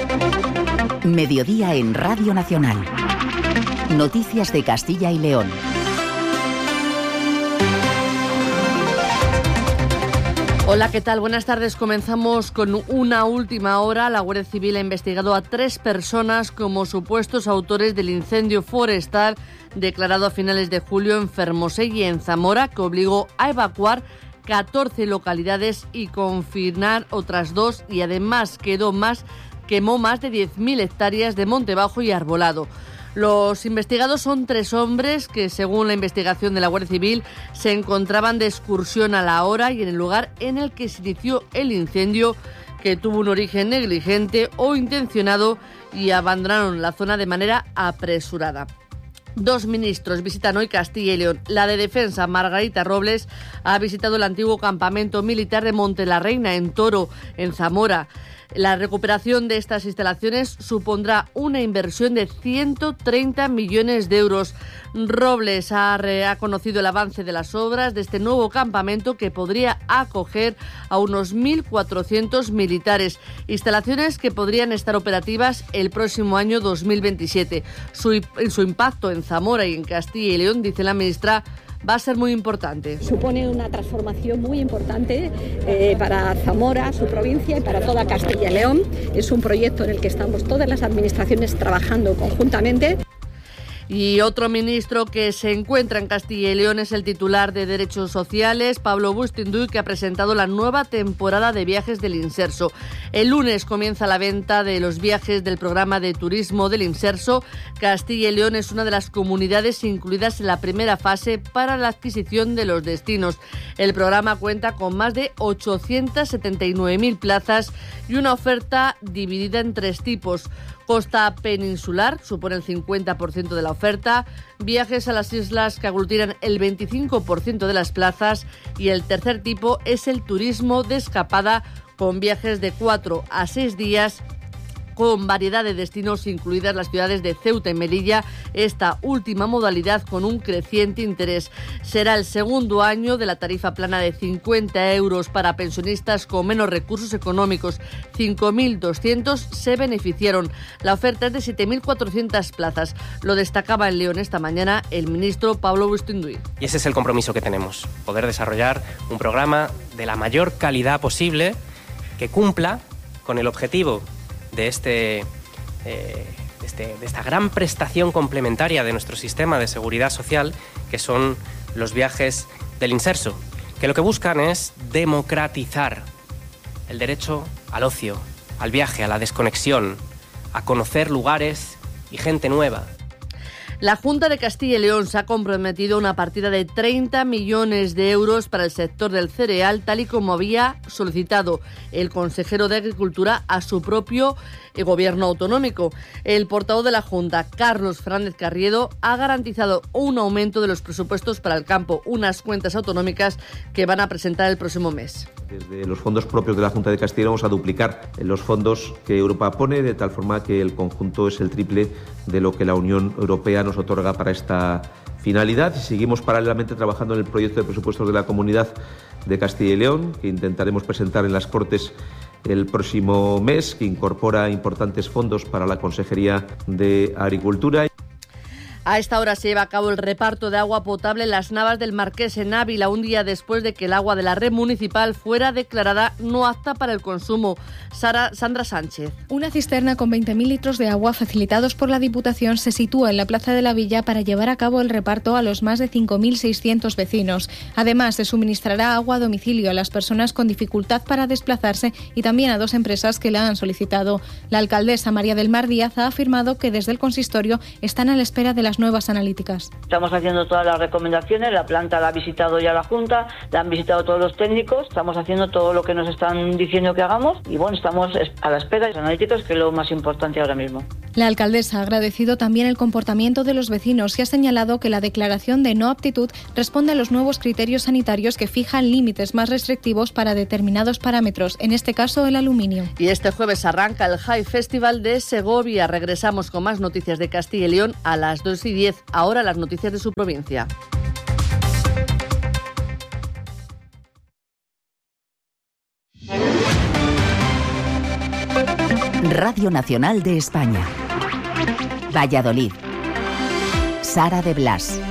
Mediodía en Radio Nacional. Noticias de Castilla y León. Hola, ¿qué tal? Buenas tardes. Comenzamos con una última hora. La Guardia Civil ha investigado a 3 personas como supuestos autores del incendio forestal declarado a finales de julio en Fermosell y en Zamora, que obligó a evacuar 14 localidades y confinar otras 2, y además quemó más de 10.000 hectáreas de monte bajo y arbolado. Los investigados son 3 hombres que, según la investigación de la Guardia Civil, se encontraban de excursión a la hora y en el lugar en el que se inició el incendio, que tuvo un origen negligente o intencionado, y abandonaron la zona de manera apresurada. 2 ministros visitan hoy Castilla y León. La de Defensa, Margarita Robles, ha visitado el antiguo campamento militar de Monte la Reina, en Toro, en Zamora. La recuperación de estas instalaciones supondrá una inversión de 130 millones de euros. Robles ha conocido el avance de las obras de este nuevo campamento, que podría acoger a unos 1.400 militares. Instalaciones que podrían estar operativas el próximo año 2027. Su impacto en Zamora y en Castilla y León, dice la ministra, va a ser muy importante. Supone una transformación muy importante para Zamora, su provincia, y para toda Castilla y León. Es un proyecto en el que estamos todas las administraciones trabajando conjuntamente. Y otro ministro que se encuentra en Castilla y León es el titular de Derechos Sociales, Pablo Bustinduy, que ha presentado la nueva temporada de viajes del Inserso. El lunes comienza la venta de los viajes del programa de turismo del Inserso. Castilla y León es una de las comunidades incluidas en la primera fase para la adquisición de los destinos. El programa cuenta con más de 879.000 plazas y una oferta dividida en 3 tipos. Costa peninsular supone el 50% de la oferta, viajes a las islas que aglutinan el 25% de las plazas, y el tercer tipo es el turismo de escapada, con viajes de 4 a 6 días con variedad de destinos, incluidas las ciudades de Ceuta y Melilla, esta última modalidad con un creciente interés. Será el segundo año de la tarifa plana de 50 euros para pensionistas con menos recursos económicos. 5.200 se beneficiaron. La oferta es de 7.400 plazas. Lo destacaba en León esta mañana el ministro Pablo Bustinduy. Y ese es el compromiso que tenemos, poder desarrollar un programa de la mayor calidad posible que cumpla con el objetivo de esta gran prestación complementaria de nuestro sistema de seguridad social, que son los viajes del Inserso, que lo que buscan es democratizar el derecho al ocio, al viaje, a la desconexión, a conocer lugares y gente nueva. La Junta de Castilla y León se ha comprometido a una partida de 30 millones de euros para el sector del cereal, tal y como había solicitado el consejero de Agricultura a su propio gobierno autonómico. El portavoz de la Junta, Carlos Fernández Carriedo, ha garantizado un aumento de los presupuestos para el campo, unas cuentas autonómicas que van a presentar el próximo mes. Desde los fondos propios de la Junta de Castilla y León vamos a duplicar los fondos que Europa pone, de tal forma que el conjunto es el triple de lo que la Unión Europea nos otorga para esta finalidad. Y seguimos paralelamente trabajando en el proyecto de presupuestos de la Comunidad de Castilla y León, que intentaremos presentar en las Cortes el próximo mes, que incorpora importantes fondos para la Consejería de Agricultura. A esta hora se lleva a cabo el reparto de agua potable en las Navas del Marqués, en Ávila, un día después de que el agua de la red municipal fuera declarada no apta para el consumo. Sandra Sánchez. Una cisterna con 20.000 litros de agua facilitados por la Diputación se sitúa en la Plaza de la Villa para llevar a cabo el reparto a los más de 5.600 vecinos. Además, se suministrará agua a domicilio a las personas con dificultad para desplazarse y también a 2 empresas que la han solicitado. La alcaldesa María del Mar Díaz ha afirmado que desde el consistorio están a la espera de las nuevas analíticas. Estamos haciendo todas las recomendaciones, la planta la ha visitado ya la Junta, la han visitado todos los técnicos, estamos haciendo todo lo que nos están diciendo que hagamos y bueno, estamos a la espera de los analíticos, que es lo más importante ahora mismo. La alcaldesa ha agradecido también el comportamiento de los vecinos y ha señalado que la declaración de no aptitud responde a los nuevos criterios sanitarios que fijan límites más restrictivos para determinados parámetros, en este caso el aluminio. Y este jueves arranca el High Festival de Segovia. Regresamos con más noticias de Castilla y León a las 2:10. Ahora las noticias de su provincia. Radio Nacional de España. Valladolid. Sara de Blas.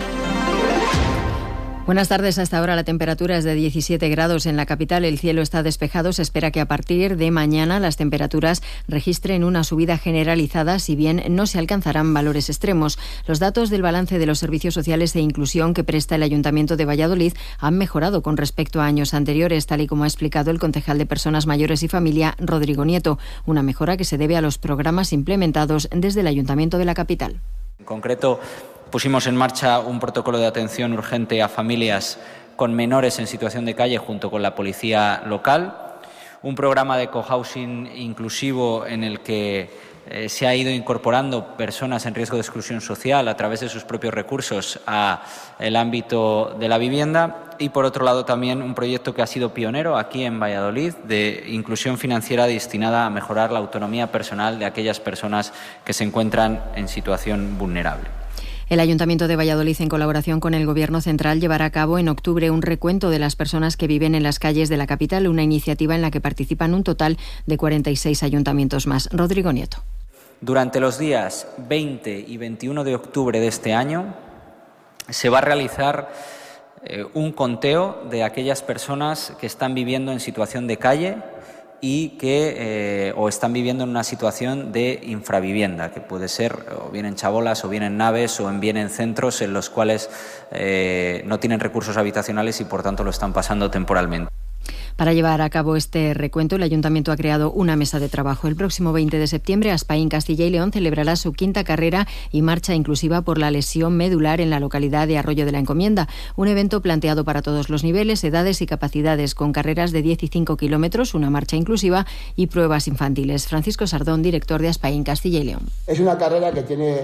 Buenas tardes. Hasta ahora la temperatura es de 17 grados en la capital. El cielo está despejado. Se espera que a partir de mañana las temperaturas registren una subida generalizada, si bien no se alcanzarán valores extremos. Los datos del balance de los servicios sociales e inclusión que presta el Ayuntamiento de Valladolid han mejorado con respecto a años anteriores, tal y como ha explicado el concejal de Personas Mayores y Familia, Rodrigo Nieto. Una mejora que se debe a los programas implementados desde el Ayuntamiento de la capital. En concreto, pusimos en marcha un protocolo de atención urgente a familias con menores en situación de calle junto con la policía local, un programa de cohousing inclusivo en el que se ha ido incorporando personas en riesgo de exclusión social a través de sus propios recursos al ámbito de la vivienda y, por otro lado, también un proyecto que ha sido pionero aquí en Valladolid de inclusión financiera destinada a mejorar la autonomía personal de aquellas personas que se encuentran en situación vulnerable. El Ayuntamiento de Valladolid, en colaboración con el Gobierno central, llevará a cabo en octubre un recuento de las personas que viven en las calles de la capital, una iniciativa en la que participan un total de 46 ayuntamientos más. Rodrigo Nieto. Durante los días 20 y 21 de octubre de este año se va a realizar un conteo de aquellas personas que están viviendo en situación de calle y que o están viviendo en una situación de infravivienda, que puede ser o bien en chabolas, o bien en naves, o bien en centros en los cuales no tienen recursos habitacionales y por tanto lo están pasando temporalmente. Para llevar a cabo este recuento, el Ayuntamiento ha creado una mesa de trabajo. El próximo 20 de septiembre, Aspaín, Castilla y León celebrará su 5ª carrera y marcha inclusiva por la lesión medular en la localidad de Arroyo de la Encomienda. Un evento planteado para todos los niveles, edades y capacidades, con carreras de 10 y 5 kilómetros, una marcha inclusiva y pruebas infantiles. Francisco Sardón, director de Aspaín, Castilla y León. Es una carrera que tiene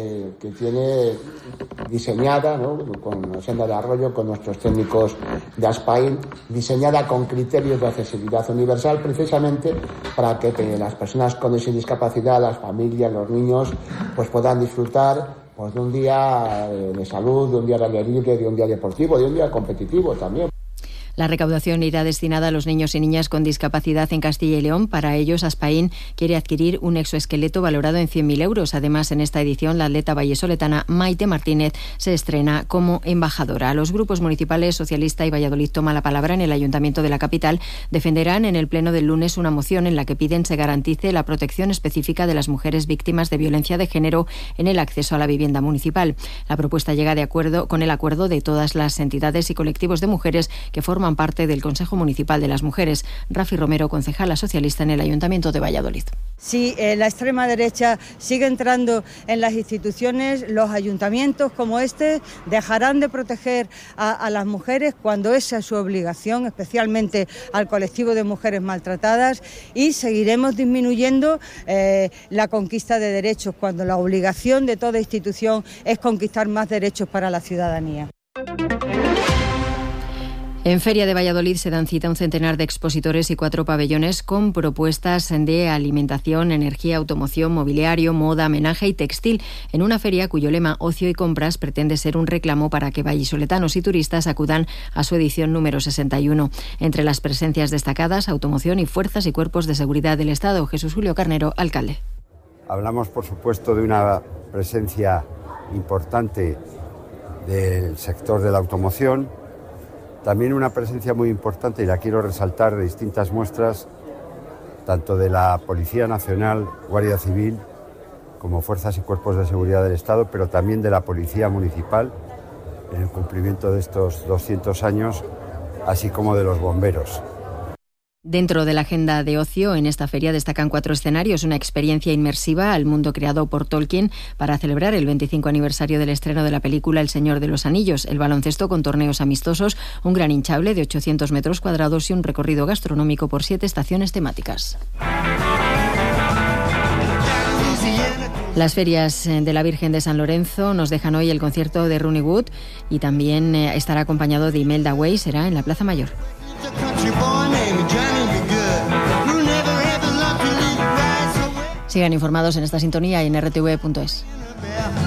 diseñada, ¿no?, con la senda de Arroyo, con nuestros técnicos de Aspaín, diseñada con criterios de accesibilidad universal, precisamente para que las personas con discapacidad, las familias, los niños, pues puedan disfrutar pues de un día de salud, de un día de aire libre, de un día deportivo, de un día competitivo también. La recaudación irá destinada a los niños y niñas con discapacidad en Castilla y León. Para ellos, Aspaín quiere adquirir un exoesqueleto valorado en 100.000 euros. Además, en esta edición, la atleta vallesoletana Maite Martínez se estrena como embajadora. Los grupos municipales Socialista y Valladolid Toma la Palabra en el Ayuntamiento de la capital defenderán en el pleno del lunes una moción en la que piden se garantice la protección específica de las mujeres víctimas de violencia de género en el acceso a la vivienda municipal. La propuesta llega de acuerdo con el acuerdo de todas las entidades y colectivos de mujeres que forman parte del Consejo Municipal de las Mujeres. Rafi Romero, concejala socialista en el Ayuntamiento de Valladolid. Si la extrema derecha sigue entrando en las instituciones, los ayuntamientos como este dejarán de proteger a las mujeres cuando esa es su obligación, especialmente al colectivo de mujeres maltratadas, y seguiremos disminuyendo la conquista de derechos cuando la obligación de toda institución es conquistar más derechos para la ciudadanía. En Feria de Valladolid se dan cita un centenar de expositores y 4 pabellones con propuestas de alimentación, energía, automoción, mobiliario, moda, homenaje y textil, en una feria cuyo lema Ocio y Compras pretende ser un reclamo para que vallisoletanos y turistas acudan a su edición número 61. Entre las presencias destacadas, automoción y fuerzas y cuerpos de seguridad del Estado. Jesús Julio Carnero, alcalde. Hablamos, por supuesto, de una presencia importante del sector de la automoción. También una presencia muy importante, y la quiero resaltar, de distintas muestras, tanto de la Policía Nacional, Guardia Civil, como fuerzas y cuerpos de seguridad del Estado, pero también de la Policía Municipal, en el cumplimiento de estos 200 años, así como de los bomberos. Dentro de la agenda de ocio, en esta feria destacan 4 escenarios, una experiencia inmersiva al mundo creado por Tolkien para celebrar el 25 aniversario del estreno de la película El Señor de los Anillos, el baloncesto con torneos amistosos, un gran hinchable de 800 metros cuadrados y un recorrido gastronómico por 7 estaciones temáticas. Las ferias de la Virgen de San Lorenzo nos dejan hoy el concierto de Ronnie Wood y también estará acompañado de Imelda Way, será en la Plaza Mayor. Sigan informados en esta sintonía y en rtv.es.